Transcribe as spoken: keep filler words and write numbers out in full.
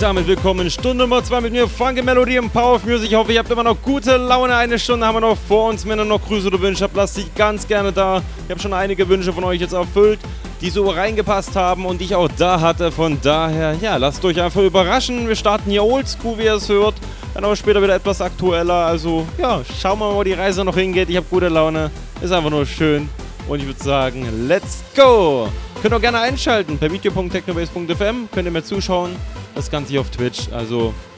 damit willkommen in Stunde Nummer zwei mit mir, Funky Melody und Power of Music. Ich hoffe, ihr habt immer noch gute Laune. Eine Stunde haben wir noch vor uns. Wenn ihr noch Grüße oder Wünsche habt, lasst sie ganz gerne da. Ich habe schon einige Wünsche von euch jetzt erfüllt, die so reingepasst haben und die ich auch da hatte. Von daher, ja, lasst euch einfach überraschen. Wir starten hier oldschool, wie ihr es hört. Dann aber später wieder etwas aktueller. Also, ja, schauen wir mal, wo die Reise noch hingeht. Ich habe gute Laune. Ist einfach nur schön. Und ich würde sagen, let's go! Könnt auch gerne einschalten per video punkt technobase punkt f m. Könnt ihr mir zuschauen. Das Ganze hier auf Twitch. Also